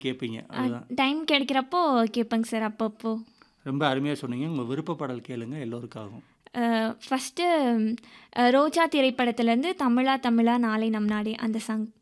கேட்பீங்க. அதுதான். Time கிடைக்கிறப்போ கேட்பேங்க sir அப்பப்போ. ரொம்ப அருமையா சொன்னீங்க. உங்க விருப்ப பாடல் கேளுங்க எல்லோருக்காகவும். ஃபஸ்ட்டு ரோஜா திரைப்படத்துலேருந்து தமிழா தமிழா நாளை நம் நாடே அந்த சாங்.